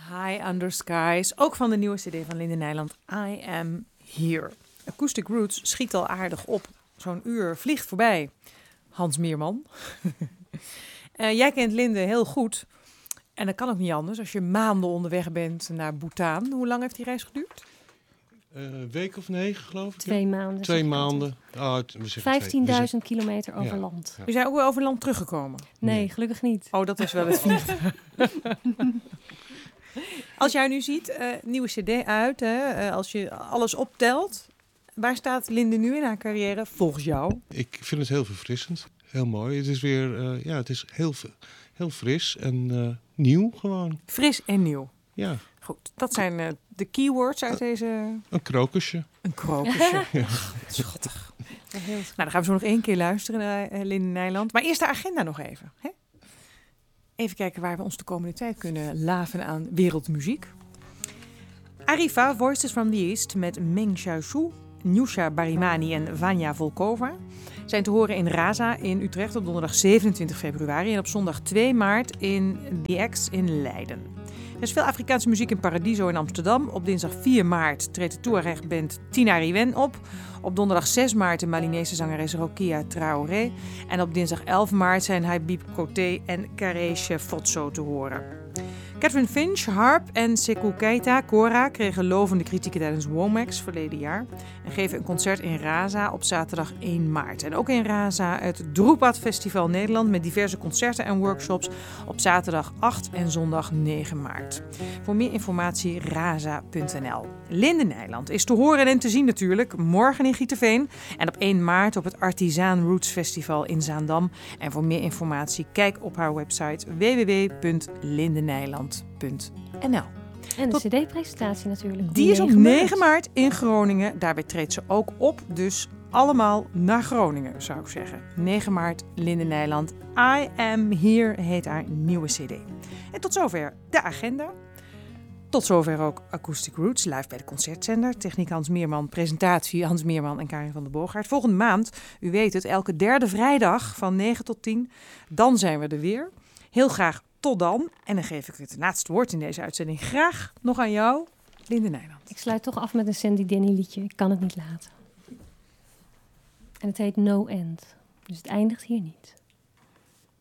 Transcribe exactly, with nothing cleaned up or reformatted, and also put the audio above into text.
High Under Skies, ook van de nieuwe cd van Linde Nijland, I Am Here. Acoustic Roots schiet al aardig op. Zo'n uur vliegt voorbij. Hans Meerman. uh, jij kent Linde heel goed. En dat kan ook niet anders als je maanden onderweg bent naar Bhutan. Hoe lang heeft die reis geduurd? Een uh, week of negen, geloof ik. Twee maanden. Twee maanden. Oh, vijftienduizend kilometer over ja. land. Ja. U zijn ook wel over land teruggekomen? Nee, Nee. gelukkig niet. Oh, dat is wel het vliegtuig. Als jij nu ziet, uh, nieuwe cd uit, hè, uh, als je alles optelt, waar staat Linde nu in haar carrière volgens jou? Ik vind het heel verfrissend. Heel mooi. Het is weer, uh, ja, het is heel, heel fris en uh, nieuw gewoon. Fris en nieuw. Ja. Goed, dat zijn uh, de keywords uit deze... Een krokusje. Een krokusje. Ja. Schattig. Nou, dan gaan we zo nog één keer luisteren naar uh, Linde Nijland. Maar eerst de agenda nog even. Hè? Even kijken waar we ons de komende tijd kunnen laven aan wereldmuziek. Arriva, Voices from the East met Meng Xiaoshu, Nusha Barimani en Vanya Volkova zijn te horen in Raza in Utrecht op donderdag zevenentwintig februari en op zondag twee maart in The X in Leiden. Er is veel Afrikaanse muziek in Paradiso in Amsterdam. Op dinsdag vier maart treedt de Touareg-band Tina Riwen op. Op donderdag zes maart de Malinese zangeres Rokia Traoré. En op dinsdag elf maart zijn Habib Koté en Kareshe Fotso te horen. Catherine Finch, harp en Sekou Keita, Kora, kregen lovende kritieken tijdens Womax verleden jaar. En geven een concert in Raza op zaterdag één maart. En ook in Raza het Droepad Festival Nederland met diverse concerten en workshops op zaterdag acht en zondag negen maart. Voor meer informatie raza punt n l. Linde Nijland is te horen en te zien natuurlijk morgen in Gieteveen en op één maart op het Artisan Roots Festival in Zaandam. En voor meer informatie kijk op haar website w w w punt lindenijland punt n l. En de Tot... cd-presentatie natuurlijk. Die is op negen maart in Groningen. Daarbij treedt ze ook op. Dus allemaal naar Groningen, zou ik zeggen. negen maart, Linde Nijland. I Am Here heet haar nieuwe cd. En tot zover de agenda. Tot zover ook Acoustic Roots, live bij de Concertzender. Techniek Hans Meerman, presentatie Hans Meerman en Karin van der Boogaard. Volgende maand, u weet het, elke derde vrijdag van negen tot tien. Dan zijn we er weer. Heel graag tot dan. En dan geef ik het laatste woord in deze uitzending graag nog aan jou, Linde Nijland. Ik sluit toch af met een Sandy Denny liedje. Ik kan het niet laten. En het heet No End. Dus het eindigt hier niet.